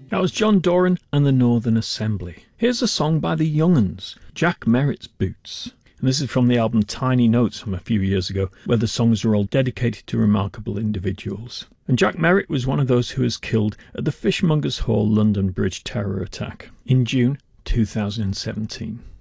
That was John Doran and the Northern Assembly. Here's a song by the Young'uns, Jack Merritt's Boots. And this is from the album Tiny Notes from a few years ago, where the songs are all dedicated to remarkable individuals. And Jack Merritt was one of those who was killed at the Fishmongers Hall London Bridge terror attack in June 2017.